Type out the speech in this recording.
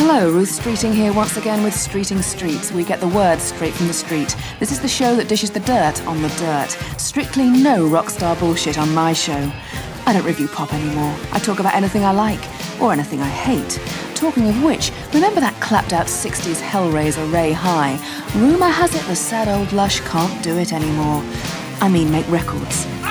Hello, Ruth Streeting here once again with Streeting Streets. We get the words straight from the street. This is the show that dishes the dirt on the dirt. Strictly no rock star bullshit on my show. I don't review pop anymore. I talk about anything I like, or anything I hate. Talking of which, remember that clapped-out 60s Hellraiser Ray High? Rumour has it the sad old lush can't do it anymore. I mean, make records.